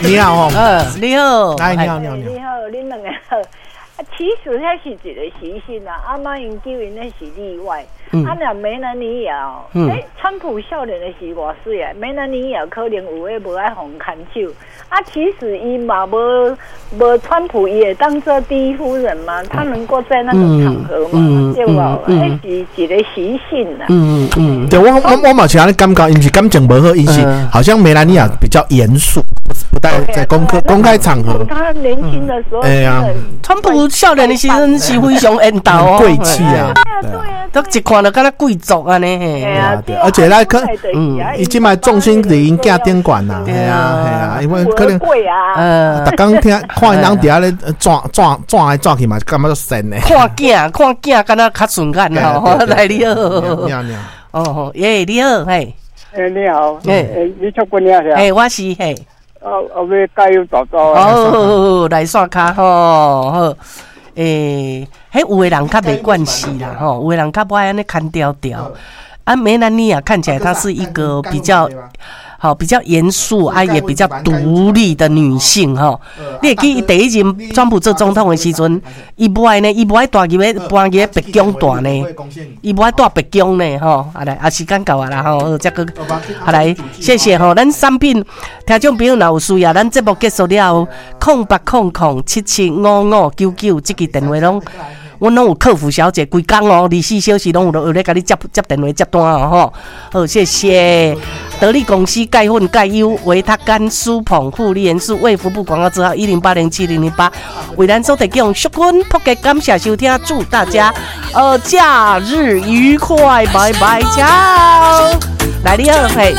你好你好， 来你好， 你好，恁两个好。其实那是一个习性啊，阿妈因救因那是例外。若梅兰妮亚，川普少年的是偌水啊，梅兰妮亚可能有诶无爱互看手。其实伊嘛无川普伊会当做第一夫人嘛，他能够在那种场合嘛，对吧？那是一个习性啦。 对，我嘛是安尼感觉，因是感情无好，因是好像梅兰妮亚比较严肃，不带在公开场合。 他年轻的时候， 川普少年的时阵是非常缘投哦， 贵气啊， 对啊， 都一看就敢若贵族安尼。 对，而且伊即摆重心伫因囝顶管呐，系啊，因为可能贵啊， 逐工听看因人伫遐咧转来转去嘛，感觉都神呢。 看囝，敢若较顺眼吼。来你好， 你好。 哦，耶，你好，嘿。 你好，你出过年是？ 我是嘿。 我要加油走走。 哦，来刷卡吼，好。迄有的人较没关系啦，吼，有的人较不爱安尼看调调。梅兰妮亚看起来她是一个比较严肃也比较独立的女性哈。你会记第一任川普做总统的时阵，伊不爱大入咧搬去白宫住呢，伊不爱住白宫呢吼。来，时间到啊啦吼，这个来，谢谢吼。咱产品听众朋友若有需要，咱节目结束了后，0800775599这个电话拢。阮拢有客服小姐，规工24小时拢有咧甲你接电话接单吼。好，谢谢得力公司钙粉钙优维他甘舒捧护理元素卫福部广告字号108070008，为咱所提供淑坤扑街，感谢收听，祝大家假日愉快，拜拜，ciao。来，你好，嘿。